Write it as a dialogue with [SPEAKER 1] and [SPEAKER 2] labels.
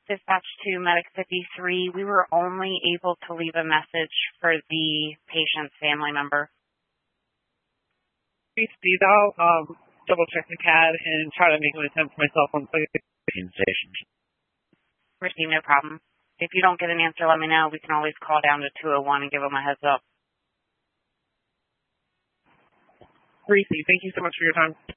[SPEAKER 1] Dispatch to Medic 53. We were only able to leave a message for the patient's family member.
[SPEAKER 2] Please, I'll double check the CAD and try to make an attempt for myself on station.
[SPEAKER 1] Receive, no problem. If you don't get an answer, let me know. We can always call down to 201 and give them a heads up.
[SPEAKER 2] Reese, thank you so much for your time.